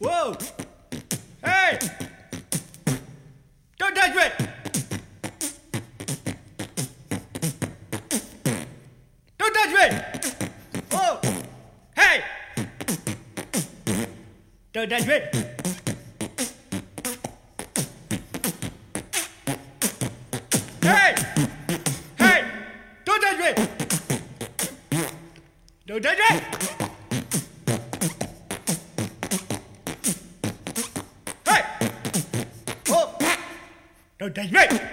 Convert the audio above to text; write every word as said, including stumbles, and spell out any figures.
Whoa! Hey! Don't touch me! Don't touch me! Whoa! Hey! Don't touch me! Hey! Hey! Don't touch me! Don't touch me! Hey! Oh! Don't touch me!